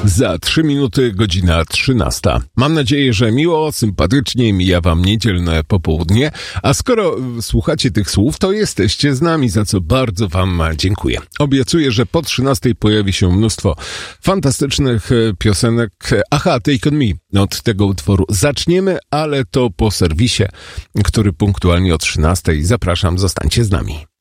Za 3 minuty godzina 13. Mam nadzieję, że miło, sympatycznie mija wam niedzielne popołudnie, a skoro słuchacie tych słów, to jesteście z nami, za co bardzo wam dziękuję. Obiecuję, że po 13 pojawi się mnóstwo fantastycznych piosenek. Aha, Take On Me. Od tego utworu zaczniemy, ale to po serwisie, który punktualnie o 13. Zapraszam, zostańcie z nami.